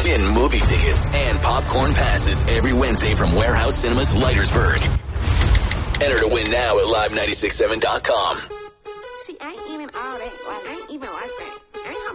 Win movie tickets and popcorn passes every Wednesday from Warehouse Cinemas, Leitersburg. Enter to win now at live967.com. See, I ain't even all that. Like, I ain't even like that.